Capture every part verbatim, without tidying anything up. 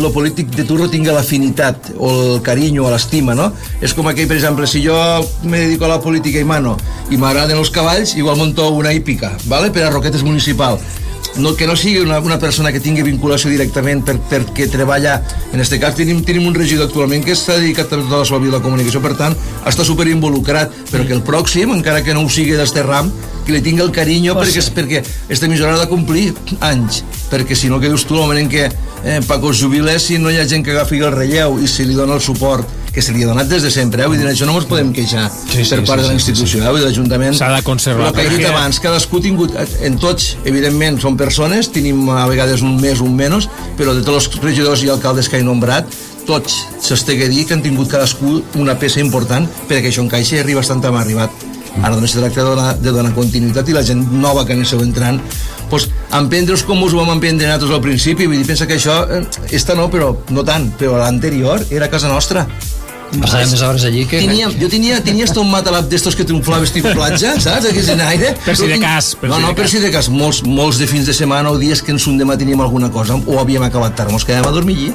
el polític de turno tingui l'afinitat o el carinyo o l'estima, no? És com aquell, per exemple, si jo me dedico a la política i mano i m'agraden els cavalls, igual monto una hípica, ¿vale? Per a Roquetes Municipal. No, que no sigui una, una persona que tingui vinculació directament per, perquè treballa. En aquest cas tenim, tenim un regidor actualment que està dedicat a tota la seva vida a la comunicació, per tant està super involucrat, però que el pròxim, encara que no ho sigui d'este ram, que li tingui el carinyo, oh, perquè, sí. perquè esta emissora ha de complir anys, perquè si no, que dius tu, el moment en què eh, Paco es jubila, si no hi ha gent que agafi el relleu i si li dona el suport que se li ha donat des de sempre, eh? Vull dir, això no ens podem queixar sí, sí, per part sí, de la institució, sí, sí. Eh? Vull dir, l'Ajuntament s'ha de conservar. El que he dit abans, cadascú ha tingut, en tots, evidentment, són persones, tenim a vegades un més, un menys, però de tots els regidors i alcaldes que he nombrat, tots s'estega a dir que han tingut cadascú una peça important perquè això encaixi i arriba bastant on ha arribat. Ara només se tracta de donar, de donar continuïtat i la gent nova que aneu entrant pues, emprendre-us com us ho vam emprendre nosaltres al principi. Vull dir, pensa que això eh, esta no, però no tant, però l'anterior era a casa nostra. Passàvem més hores allí que... Tenia, jo tenia, tenia un matalap d'estos que triomflaves tipus platja, saps? Aquí en aire. Per si de cas. Per no, si no, per si de cas. Molts, molts de fins de setmana o dies que en son demà teníem alguna cosa o havíem acabat tard, mos quedàvem a dormir allí.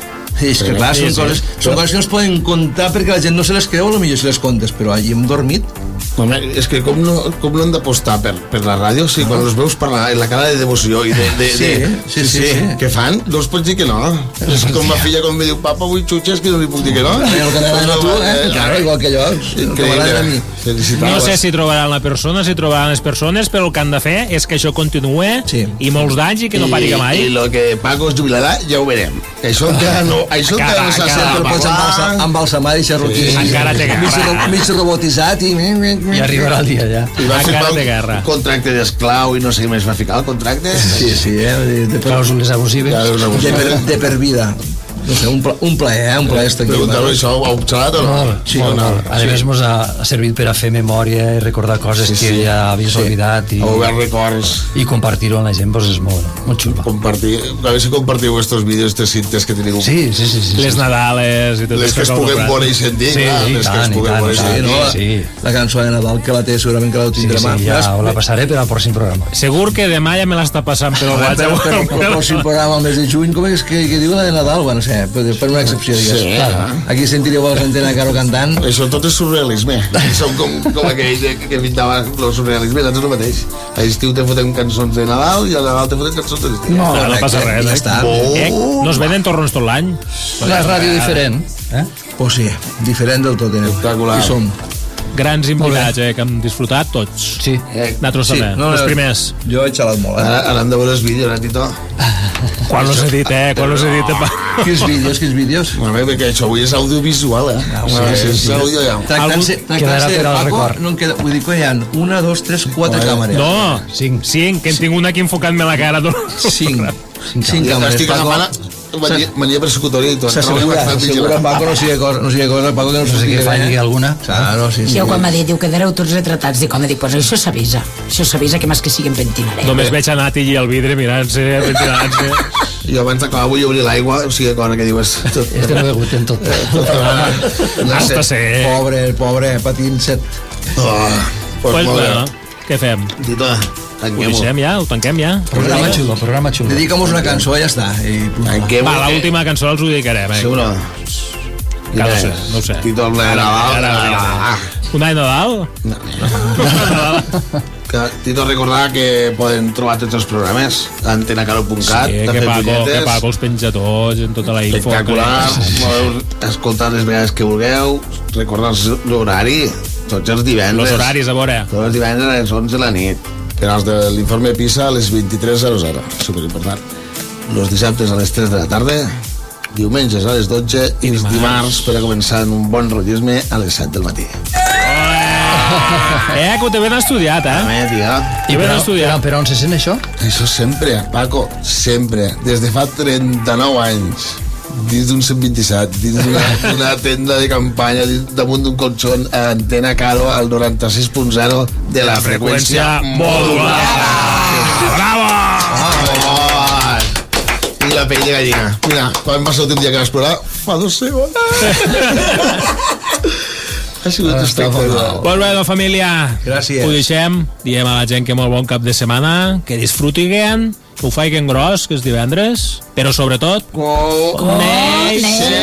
És que clar, són, coses, són coses que no es poden contar perquè la gent no se les creu, potser si les contes, però allí hem dormit. Home, és que com no, com no hem d'apostar per, per la ràdio, si quan els veus parlar en la cara de devoció i de... de, sí, de sí, sí, sí, sí. Què fan? No els pots dir que no. És com ma filla quan me diu, papa, vull xutxes, que no li puc dir que no. El que m'agrada a tu, eh? Claro, igual que jo. El que m'agrada a mi. No sé si trobaran la persona, si trobaran les persones, però el que han de fer és que això continuï sí. i molts d'anys i que no pari mai. I el que Paco es jubilarà ja ho veurem. Això encara no... Això encara no s'ha sempre el pots embalsamar i xerrotir. Encara té guerra. Mig robotitzat i... I arribarà el dia ja. I va fer un contracte d'esclau i no sé què més va ficar el contracte. Sí, sí, eh? De clàusules abusives. De per, de per vida. No sé, un, pla, un plaer, eh? Un plaer estar aquí. Pregunteu això, ho heu xalat o no? Molt, sí, molt, molt. A més, mos ha, ha servit per a fer memòria i recordar coses sí, sí. que ja havies sí. oblidat. I, o obert records. I compartir-ho amb la gent, doncs és molt, molt xulo. Compartir, a veure si compartiu estos vídeos, estes cintes que teniu. Sí, sí, sí. sí les sí. Nadales i tot. Les que es puguem veure i sentir, sí, clar, les que es puguem veure i sentir. No, sí. La cançó de Nadal, que la té, segurament que la tindrem. Sí, sí, ja la passaré per al pròxim programa. Segur que demà ja me l'està passant per el WhatsApp. Per el pròxim programa, al mes de juny, com és que diu la de Nadal? Bueno, sé, per una excepció, digues. Sí, clar. Aquí sentireu a l'Antena Caro cantant. Això tot és surrealisme. Som com, com aquell de, que pintava el surrealisme, és el mateix. A l'estiu te fotem cançons de Nadal i a Nadal te fotem cançons de l'estiu. No, no, no passa res. Ja està. Eh, no es venen torrons tot l'any. Una ràdio diferent. Eh? Pues sí, diferent del tot. Espectacular. I som grans invitats, eh, que hem disfrutat tots. Sí. Nosaltres sí. també, no, els primers. Jo he xalat molt, eh? Ara, ara hem de veure els vídeos, eh, Tito? Quan los he dit, eh? Quan los he dit, eh? Quins vídeos, quins vídeos? A veure, perquè això avui és audiovisual, eh? Ah, sí, sí, sí, sí. Audio, ja. Tractant-se, tractant-se de Paco, no en queda, vull dir que hi ha una, dos, tres, quatre càmeres. No, cinc. Cinc, que en tinc una aquí enfocant-me la cara. Cinc. Cinc càmeres. Estic agafant mania persecutoria i tot. S'assegura, s'assegura Paco, no sigui cosa, no sigui cosa, Paco, que no sé que falli alguna. Claro, sí, sí. Jo quan m'ha dit, diu, quedareu tots retratats, dic, home, dic, pues això s'avisa, això s'avisa que més que sigui en pentinaré. Només veig a Nati i el vidre mirant-se, pentinant-se. I abans d'acabar vull obrir l'aigua, o sigui, cosa que dius... Este no he begut en tot. Hasta ser. Pobre, pobre, patint set. Pues bueno, què fem? Tito, ho deixem ja? Ho tanquem ja? Programa xulo, programa xulo. Dedica'm-nos una cançó i ja està. Va, l'última cançó els ho dedicarem, eh? Seguro. Que no sé, no ho sé. Tito, el de Nadal. Un any Nadal? No. Tito, recordar que poden trobar tots els programes a antena caro punt cat. Sí, que Paco, que Paco els penja tots en tota la info. Espectacular. Podeu escoltar les vegades que vulgueu. Recordar l'horari. Tots els divendres. Els horaris, a veure. Tots els divendres a les onze de la nit. Que els de l'informe PISA a les vint-i-tres zero zero. Superimportant. Els dissabtes a les tres de la tarda. Diumenges a les dotze. I els dimarts per a començar en un bon rotllisme a les set del matí. Eh, que ho té ben estudiat, eh? També, tia. I ben estudiat. Per on se sent això? Això sempre, Paco, sempre. Des de fa trenta-nou anys. Dins d'un cent vint-i-set, dins d'una tenda de campanya, damunt d'un colxón, a Antena Caro, al noranta-sis punt zero de la freqüència modulada. Bravo! I la pell de gallina. Mira, quan va ser l'últim dia que vas plorar? Fa dos segons. Ha sigut espectacular. Pues bueno, família, gràcies. Ho deixem, diem a la gent que molt bon cap de setmana, que disfrutiguen, que ho faiguen gros, que és divendres, però sobretot... Coneixem!